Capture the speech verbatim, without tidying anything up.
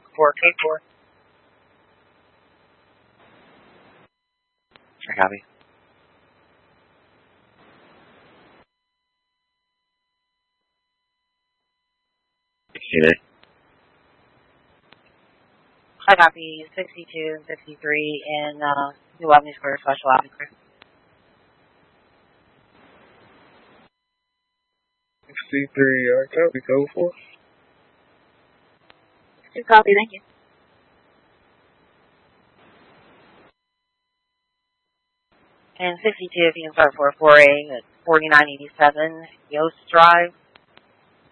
four K four. I copy. Unit. I copy sixty-two and fifty-three in uh, New Albany Square Special Officer. sixty-three, I copy, code four. Two copy, thank you. And sixty-two, if you can start for four A at forty-nine eighty-seven Yost Drive.